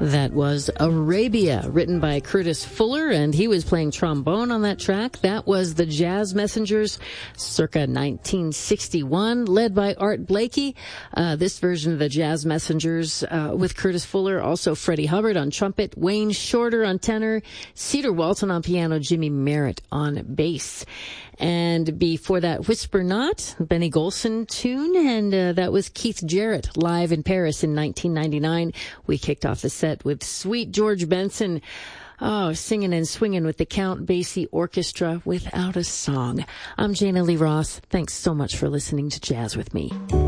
That was Arabia, written by Curtis Fuller, and he was playing trombone on that track. That was the Jazz Messengers, circa 1961, led by Art Blakey. This version of the Jazz Messengers with Curtis Fuller, also Freddie Hubbard on trumpet, Wayne Shorter on tenor, Cedar Walton on piano, Jimmy Merritt on bass. And before that, Whisper Not, Benny Golson tune, and that was Keith Jarrett live in Paris in 1999. We kicked off the set with Sweet George Benson, singing and swinging with the Count Basie Orchestra, Without a Song. I'm Jana Lee Ross. Thanks so much for listening to Jazz with Me.